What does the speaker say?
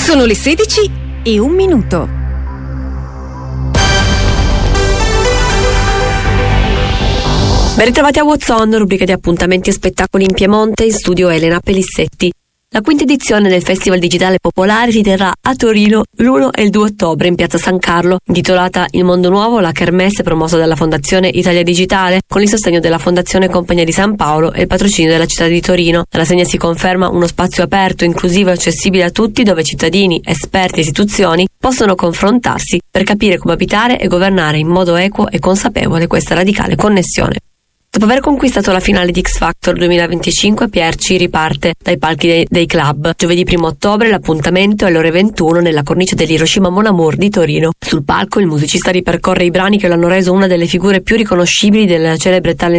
Sono le 16:01. Ben ritrovati a What's On, rubrica di appuntamenti e spettacoli in Piemonte, in studio Elena Pelissetti. La quinta edizione del Festival Digitale Popolare si terrà a Torino l'1 e il 2 ottobre in piazza San Carlo, intitolata Il Mondo Nuovo, la kermesse promossa dalla Fondazione Italia Digitale con il sostegno della Fondazione Compagnia di San Paolo e il patrocinio della città di Torino. Alla segna si conferma uno spazio aperto, inclusivo e accessibile a tutti, dove cittadini, esperti e istituzioni possono confrontarsi per capire come abitare e governare in modo equo e consapevole questa radicale connessione. Dopo aver conquistato la finale di X Factor 2025, Pierci riparte dai palchi dei club. Giovedì 1 ottobre l'appuntamento è alle ore 21 nella cornice dell'Hiroshima Mon Amour di Torino. Sul palco il musicista ripercorre i brani che l'hanno reso una delle figure più riconoscibili del celebre talent